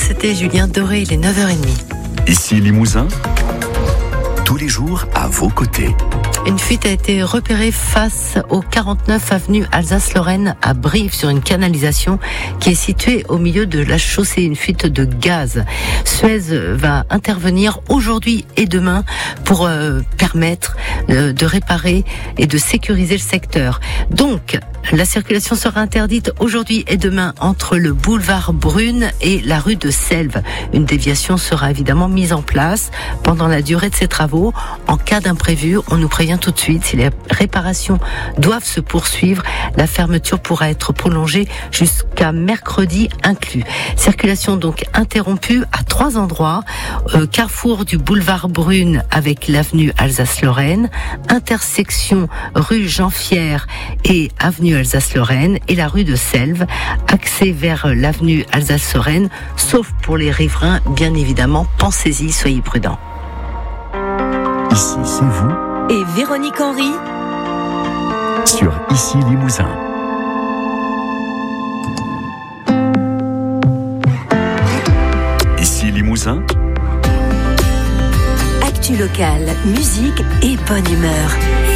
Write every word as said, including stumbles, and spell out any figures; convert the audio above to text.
c'était Julien Doré, il est neuf heures trente. Ici Limousin, tous les jours à vos côtés. Une fuite a été repérée face au quarante-neuf avenue Alsace-Lorraine à Brive sur une canalisation qui est située au milieu de la chaussée. Une fuite de gaz. Suez va intervenir aujourd'hui et demain pour euh, permettre euh, de réparer et de sécuriser le secteur. Donc, la circulation sera interdite aujourd'hui et demain entre le boulevard Brune et la rue de Selve. Une déviation sera évidemment mise en place pendant la durée de ces travaux. En cas d'imprévu, on nous prévient tout de suite. Si les réparations doivent se poursuivre, la fermeture pourra être prolongée jusqu'à mercredi inclus. Circulation donc interrompue à trois endroits. Euh, carrefour du boulevard Brune avec l'avenue Alsace-Lorraine, intersection rue Jean-Fière et avenue Alsace-Lorraine et la rue de Selve, accès vers l'avenue Alsace-Lorraine, sauf pour les riverains, bien évidemment. Pensez-y, soyez prudents. Ici, c'est vous. Et Véronique Henry Sur Ici Limousin. Ici Limousin. Actu locale, musique et bonne humeur.